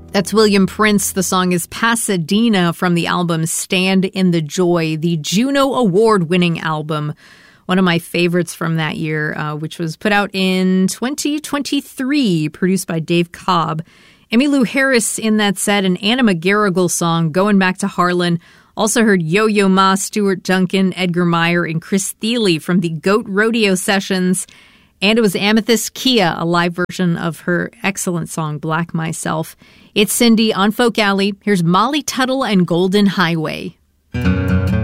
That's William Prince. The song is Pasadena from the album Stand in the Joy, the Juno Award-winning album. One of my favorites from that year, which was put out in 2023, produced by Dave Cobb. Emmylou Harris in that set, an Anna McGarrigle song, Going Back to Harlan. Also heard Yo-Yo Ma, Stuart Duncan, Edgar Meyer, and Chris Thile from the Goat Rodeo Sessions. And it was Amethyst Kia, a live version of her excellent song, Black Myself. It's Cindy on Folk Alley. Here's Molly Tuttle and Golden Highway.